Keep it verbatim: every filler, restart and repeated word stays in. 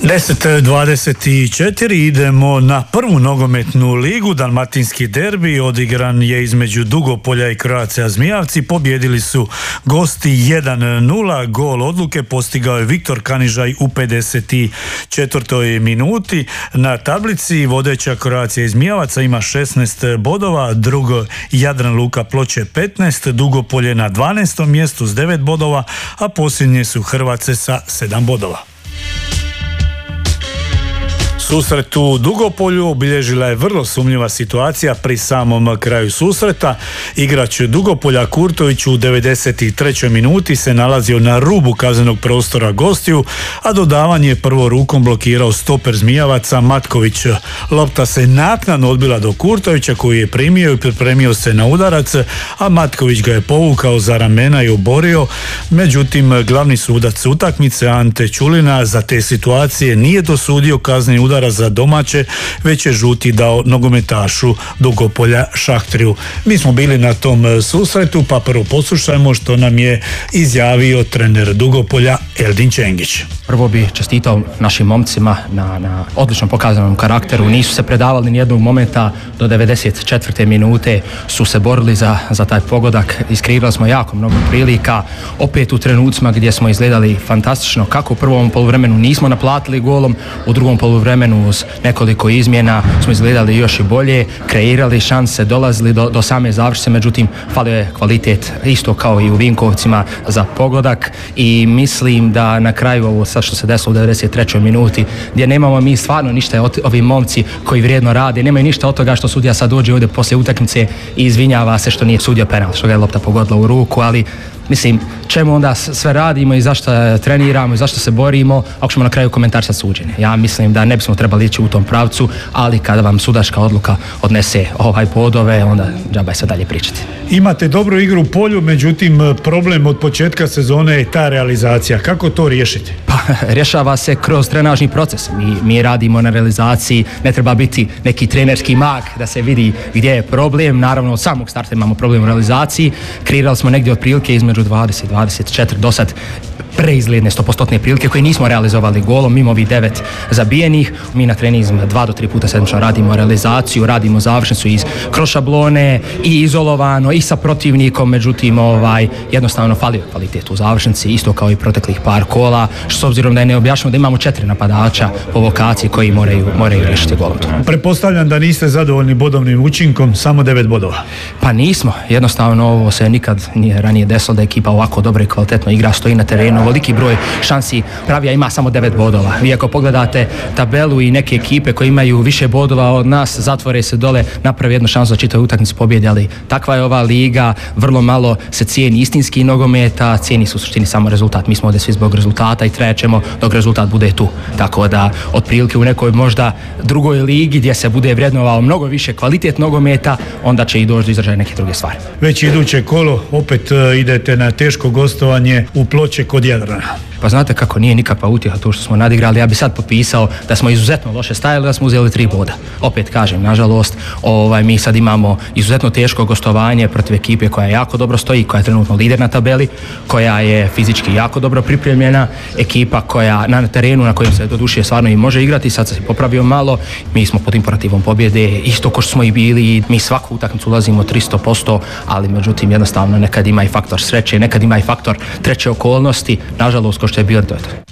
deset dvadeset četiri idemo na prvu nogometnu ligu. Dalmatinski derbi odigran je između Dugopolja i Croatia Zmijavci. Pobjedili su gosti jedan nula. Gol odluke postigao je Viktor Kanižaj u pedeset četvrtoj minuti. Na tablici vodeća Croatia iz Zmijavaca ima šesnaest bodova, drugo Jadran Luka Ploče petnaest, Dugopolje na dvanaestom mjestu s devet bodova, a posljednje su Hrvace sa sedam bodova. Susret u Dugopolju obilježila je vrlo sumnjiva situacija pri samom kraju susreta. Igrač Dugopolja Kurtović u devedeset trećoj minuti se nalazio na rubu kaznenog prostora gostiju, a dodavanje je prvo rukom blokirao stoper Zmijavaca Matković. Lopta se naknadno odbila do Kurtovića koji je primio i pripremio se na udarac, a Matković ga je povukao za ramena i oborio. Međutim, glavni sudac utakmice Ante Čulina za te situacije nije dosudio kazneni udarac za domaće, već je žuti dao nogometašu Dugopolja Šahtriju. Mi smo bili na tom susretu, pa prvo poslušajmo što nam je izjavio trener Dugopolja Eldin Čengić. Prvo bi čestitao našim momcima na, na odlično pokazanom karakteru. Nisu se predavali ni jednog momenta, do devedeset četvrte minute su se borili za, za taj pogodak. Iskreirali smo jako mnogo prilika, opet u trenucima gdje smo izgledali fantastično. Kako u prvom poluvremenu nismo naplatili golom, u drugom poluvremenu uz nekoliko izmjena smo izgledali još i bolje, kreirali šanse, dolazili do, do same završnice, međutim falio je kvalitet isto kao i u Vinkovcima za pogodak i mislim da na kraju ovo sad što se desilo u devedeset trećoj minuti gdje nemamo mi stvarno ništa od ovi momci koji vrijedno rade, nemaju ništa od toga što sudija sad dođe ovdje poslije utakmice i izvinjava se što nije sudio penal, što ga je lopta pogodila u ruku, ali mislim, čemu onda sve radimo i zašto treniramo i zašto se borimo ako ćemo na kraju komentarisati suđenje. Ja mislim da ne bismo trebali ići u tom pravcu, ali kada vam sudačka odluka odnese ovaj bodove, onda džaba je sve dalje pričati. Imate dobru igru u polju, međutim problem od početka sezone je ta realizacija. Kako to riješiti? Pa, rješava se kroz trenažni proces. Mi, mi radimo na realizaciji, ne treba biti neki trenerski mag da se vidi gdje je problem. Naravno, od samog starta imamo problem u realizaciji. Kreirali smo negdje otprilike između dvadeset dvadeset četiri do sad preizgledne stopostotne prilike koje nismo realizovali golom, mimo ovih devet zabijenih. Mi na trenizmu dva do tri puta sedmično radimo realizaciju, radimo završnicu iz kroz šablone i izolovano i sa protivnikom, međutim ovaj, jednostavno falio kvalitet u završnici, isto kao i proteklih par kola, što s obzirom da je neobjašnjivo da imamo četiri napadača po vokaciji koji moraju, moraju rešiti golom. Pretpostavljam da niste zadovoljni bodovnim učinkom, samo devet bodova. Pa nismo, jednostavno ovo se nikad nije ranije desilo da ekipa ovako dobro i kvalitetno igra, stoji na terenu, veliki broj šansi pravi, a ima samo devet bodova. Vi ako pogledate tabelu i neke ekipe koje imaju više bodova od nas, zatvore se dole, napravi jednu šansu da čitaju utakmicu pobjede, ali takva je ova liga, vrlo malo se cijeni istinski nogometa, cijeni su u suštini samo rezultat. Mi smo ovdje svi zbog rezultata i trećemo dok rezultat bude tu. Tako da otprilike u nekoj možda drugoj ligi gdje se bude vrednovao mnogo više kvalitet nogometa, onda će i doći do izražaja neke druge stvari. Već iduće kolo opet idete na teško gostovanje u Ploče kod Jadrana. Pa znate kako, nije nikakva utjeha to što smo nadigrali. Ja bi sad potpisao da smo izuzetno loše stajali, da smo uzeli tri boda. Opet kažem, nažalost, ovaj, mi sad imamo izuzetno teško gostovanje protiv ekipe koja jako dobro stoji, koja je trenutno lider na tabeli, koja je fizički jako dobro pripremljena, ekipa koja na terenu na kojem se doduše stvarno i može igrati, sad se popravio malo, mi smo pod imperativom pobjede, isto ko što smo i bili, mi svaku utakmicu ulazimo tristo posto, ali međutim jednostavno nekad ima i faktor sreće, nekad ima i faktor treće okolnosti, nažalost ko što je bilo to je to.